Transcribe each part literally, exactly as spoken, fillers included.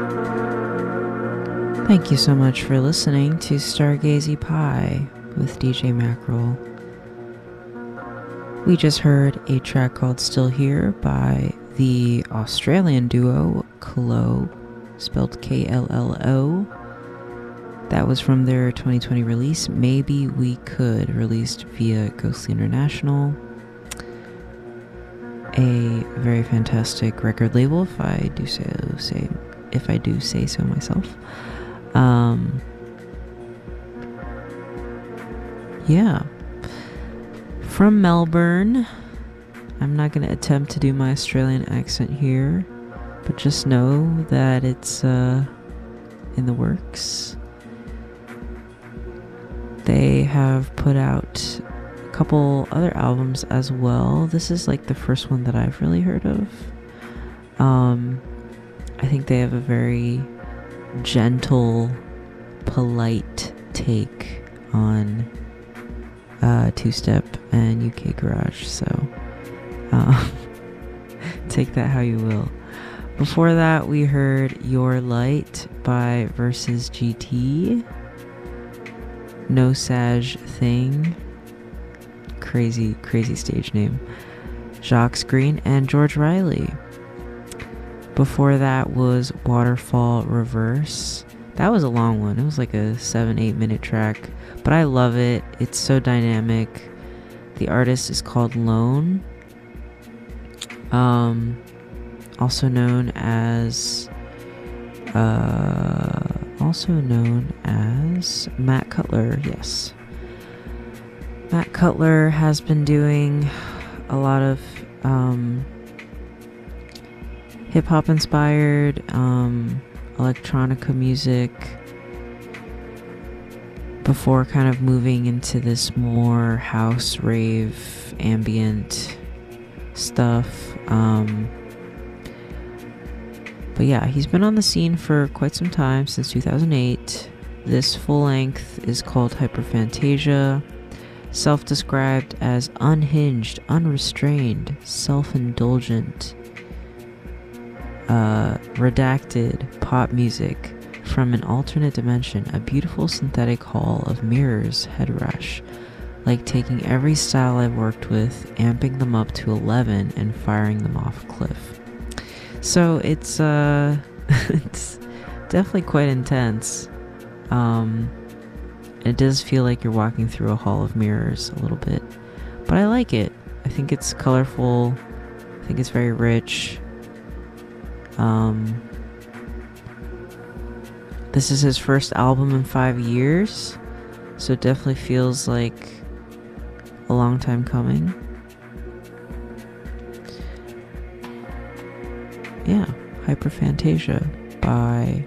Thank you so much for listening to Stargazy Pie with D J Mackerel. We just heard a track called Still Here by the Australian duo Klo, spelled K L L O. That was from their twenty twenty release, Maybe We Could, released via Ghostly International. A very fantastic record label, if I do say, say if I do say so myself. Um, yeah. From Melbourne. I'm not going to attempt to do my Australian accent here, but just know that it's uh, in the works. They have put out a couple other albums as well. This is like the first one that I've really heard of. Um, I think they have a very gentle, polite take on uh, two-step and U K garage, so uh, take that how you will. Before that, we heard Your Light by Versus G T, No Saj Thing, crazy, crazy stage name, Jacques Green, and George Riley. Before that was Waterfall Reverse. That was a long one. It was like a seven, eight minute track, but I love it. It's so dynamic. The artist is called Lone, um, also known as, uh, also known as Matt Cutler. Yes, Matt Cutler has been doing a lot of um, hip-hop inspired um, electronica music before kind of moving into this more house, rave, ambient stuff. Um, but yeah, he's been on the scene for quite some time, since two thousand eight. This full length is called Hyperphantasia, self-described as unhinged, unrestrained, self-indulgent, Uh, redacted pop music from an alternate dimension, a beautiful synthetic hall of mirrors, head rush, like taking every style I've worked with, amping them up to eleven, and firing them off a cliff. So it's uh, it's definitely quite intense. Um, it does feel like you're walking through a hall of mirrors a little bit, but I like it. I think it's colorful. I think it's very rich. Um, this is his first album in five years, so it definitely feels like a long time coming. Yeah, Hyperphantasia by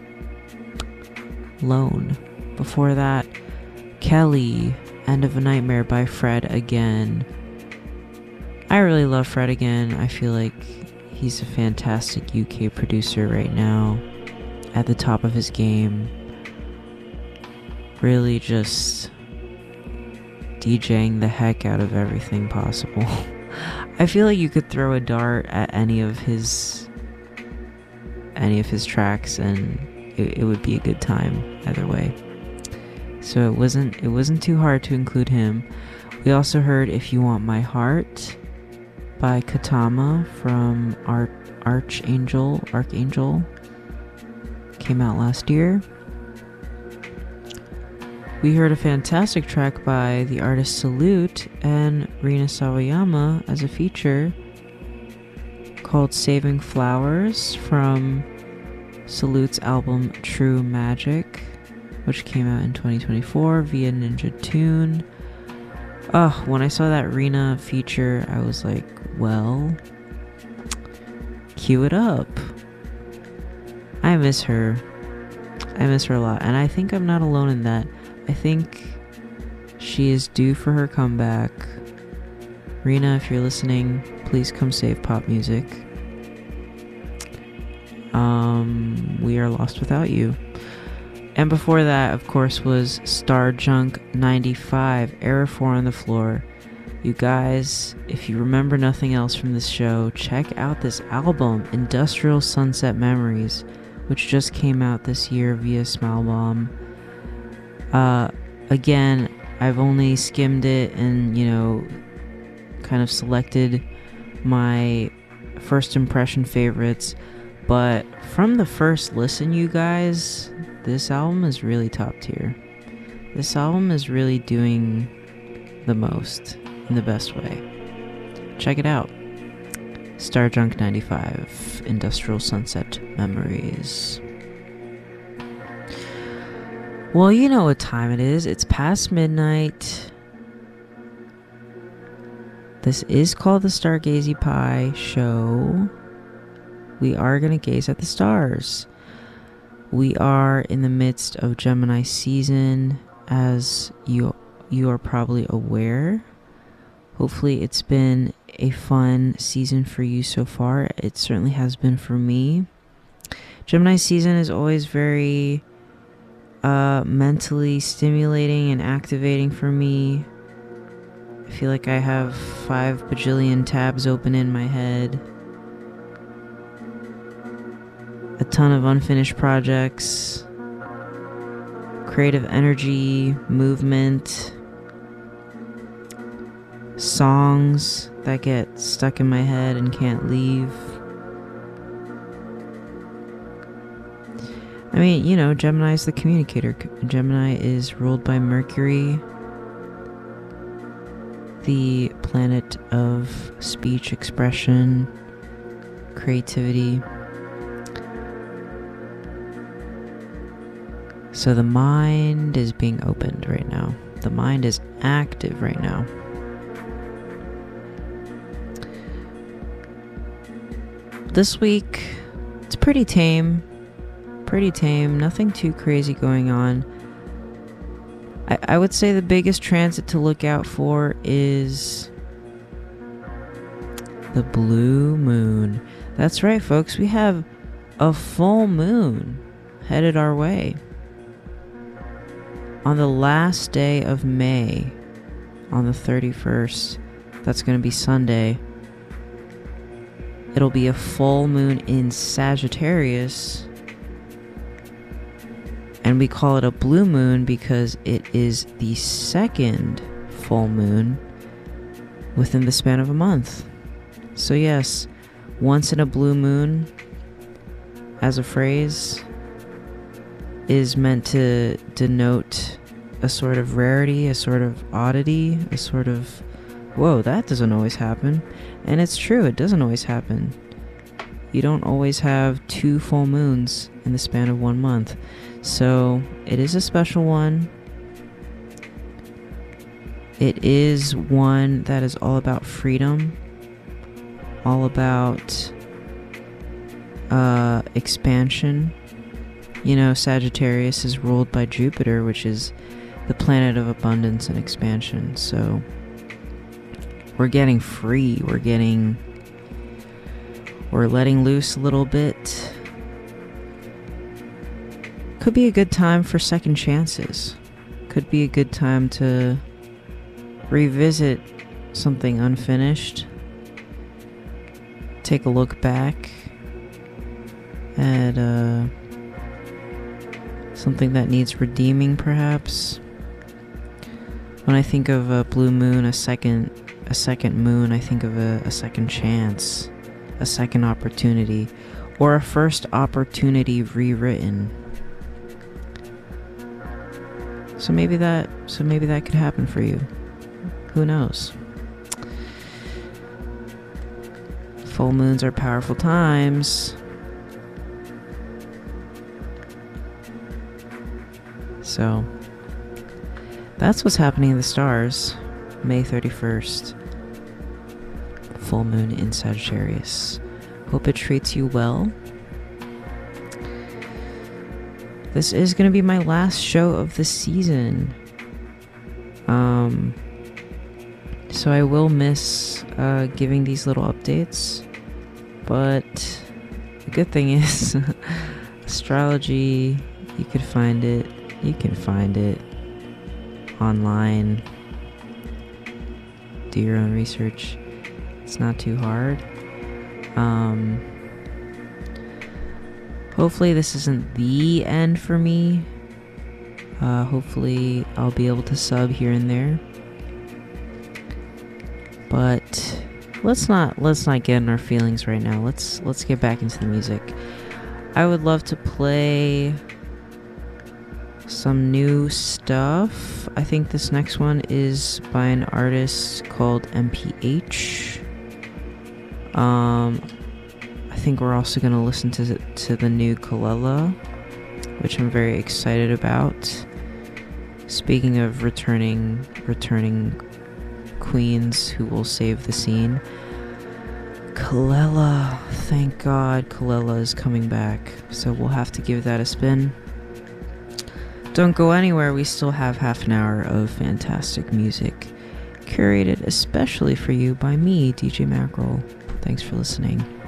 Lone. Before that, Kelly, End of a Nightmare by Fred Again. I really love Fred Again. I feel like he's a fantastic U K producer right now, at the top of his game. Really just DJing the heck out of everything possible. I feel like you could throw a dart at any of his any of his tracks and it, it would be a good time either way. So it wasn't it wasn't too hard to include him. We also heard If You Want My Heart by Katama from Ar- Archangel, Archangel, came out last year. We heard a fantastic track by the artist Salute and Rina Sawayama as a feature called Saving Flowers from Salute's album True Magic, which came out in twenty twenty-four via Ninja Tune. Oh, when I saw that Rina feature, I was like, well, cue it up. I miss her. I miss her a lot. And I think I'm not alone in that. I think she is due for her comeback. Rina, if you're listening, please come save pop music. Um, we are lost without you. And before that, of course, was Star Junk ninety-five, Era four on the Floor. You guys, if you remember nothing else from this show, check out this album, Industrial Sunset Memories, which just came out this year via Smilebomb. Uh, again, I've only skimmed it and, you know, kind of selected my first impression favorites, but from the first listen, you guys, this album is really top tier. This album is really doing the most in the best way. Check it out. Starjunk ninety-five, Industrial Sunset Memories. Well, you know what time it is. It's past midnight. This is called the Stargazy Pie Show. We are going to gaze at the stars. We are in the midst of Gemini season, as you you are probably aware. Hopefully it's been a fun season for you so far. It certainly has been for me. Gemini season is always very uh, mentally stimulating and activating for me. I feel like I have five bajillion tabs open in my head. A ton of unfinished projects. Creative energy, movement. Songs that get stuck in my head and can't leave. I mean, you know, Gemini is the communicator. Gemini is ruled by Mercury, the planet of speech, expression, creativity. So the mind is being opened right now. The mind is active right now. This week, it's pretty tame. Pretty tame. Nothing too crazy going on. I, I would say the biggest transit to look out for is the blue moon. That's right, folks. We have a full moon headed our way. On the last day of May, on the thirty-first, that's going to be Sunday. It'll be a full moon in Sagittarius, and we call it a blue moon because it is the second full moon within the span of a month. So yes, once in a blue moon, as a phrase, is meant to denote a sort of rarity, a sort of oddity, a sort of, whoa, that doesn't always happen. And it's true, it doesn't always happen. You don't always have two full moons in the span of one month. So it is a special one. It is one that is all about freedom, all about uh, expansion. You know, Sagittarius is ruled by Jupiter, which is the planet of abundance and expansion. So we're getting free. We're getting... We're letting loose a little bit. Could be a good time for second chances. Could be a good time to revisit something unfinished. Take a look back at uh, something that needs redeeming, perhaps. When I think of a blue moon, a second, a second moon, I think of a, a second chance, a second opportunity, or a first opportunity rewritten. So maybe that, so maybe that could happen for you. Who knows? Full moons are powerful times. So that's what's happening in the stars. May thirty-first. Full moon in Sagittarius. Hope it treats you well. This is going to be my last show of the season. Um, so I will miss uh, giving these little updates. But the good thing is, astrology, you could find it. You can find it online. Do your own research. It's not too hard. Um, Hopefully this isn't the end for me. Uh, hopefully I'll be able to sub here and there. But let's not let's not get in our feelings right now. Let's let's get back into the music. I would love to play some new stuff. I think this next one is by an artist called M P H. Um, I think we're also going to listen to to the new Kelela, which I'm very excited about. Speaking of returning returning queens who will save the scene, Kelela, thank God Kelela is coming back. So we'll have to give that a spin. Don't go anywhere, we still have half an hour of fantastic music, curated especially for you by me, D J Mackerel. Thanks for listening.